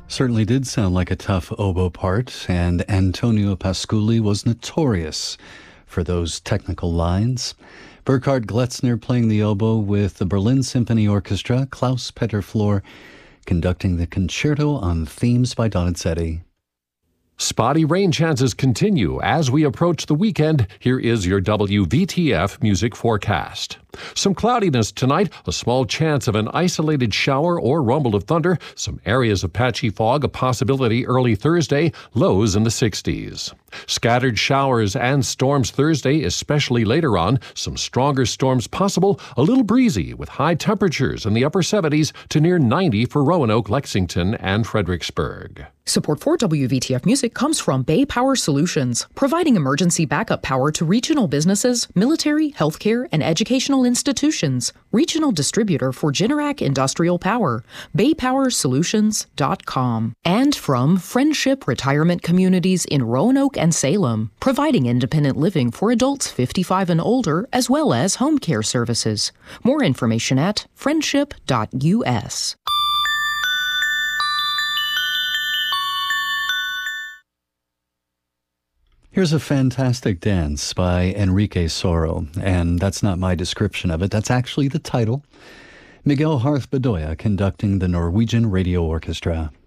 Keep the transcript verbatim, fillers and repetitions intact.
Certainly did sound like a tough oboe part, and Antonio Pasculi was notorious for those technical lines. Burkhard Gletzner playing the oboe with the Berlin Symphony Orchestra, Klaus Peter Flor conducting the concerto on themes by Donizetti. Spotty rain chances continue as we approach the weekend. Here is your W V T F music forecast. Some cloudiness tonight, a small chance of an isolated shower or rumble of thunder, some areas of patchy fog, a possibility early Thursday, lows in the sixties. Scattered showers and storms Thursday, especially later on, some stronger storms possible, a little breezy with high temperatures in the upper seventies to near ninety for Roanoke, Lexington, and Fredericksburg. Support for W V T F Music comes from Bay Power Solutions, providing emergency backup power to regional businesses, military, healthcare, and educational institutions. Regional distributor for Generac Industrial Power, bay power solutions dot com. And from Friendship Retirement Communities in Roanoke and Salem, providing independent living for adults fifty-five and older, as well as home care services. More information at friendship dot U S. Here's a fantastic dance by Enrique Soro, and that's not my description of it. That's actually the title. Miguel Harth Bedoya conducting the Norwegian Radio Orchestra.